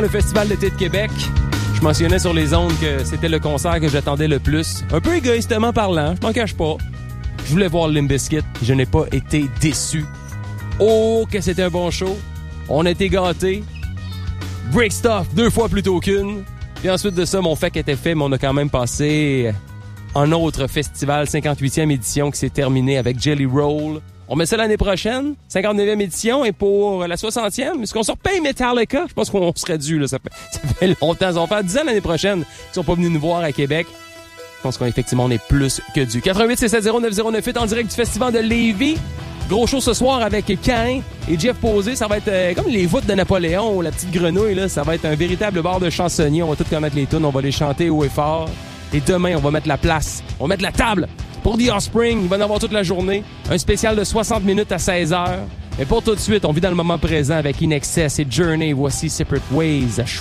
Le Festival d'été de Québec. Je mentionnais sur les ondes que c'était le concert que j'attendais le plus. Un peu égoïstement parlant, je m'en cache pas. Je voulais voir Limp Bizkit. Je n'ai pas été déçu. Oh, que c'était un bon show. On a été gâtés. Break Stuff 2 fois plutôt qu'une. Puis ensuite de ça, mon fait était fait, mais on a quand même passé un autre festival, 58e édition, qui s'est terminé avec Jelly Roll. On met ça l'année prochaine, 59e édition, et pour la 60e, est-ce qu'on se repaye Metallica? Je pense qu'on serait dû, là. Ça fait longtemps. Ça va faire 10 ans l'année prochaine qu'ils sont pas venus nous voir à Québec. Je pense qu'effectivement, on est plus que dû. 88-670-9098 en direct du Festival de Lévis. Gros show ce soir avec Cain et Jeff Posé. Ça va être comme les voûtes de Napoléon ou la petite grenouille, là. Ça va être un véritable bar de chansonniers. On va tous connaître les tunes, on va les chanter haut et fort. Et demain, on va mettre la place, on va mettre la table pour The Offspring. Il va en avoir toute la journée. Un spécial de 60 minutes à 16h. Mais pour tout de suite, on vit dans le moment présent avec In Excess et Journey. Voici Separate Ways.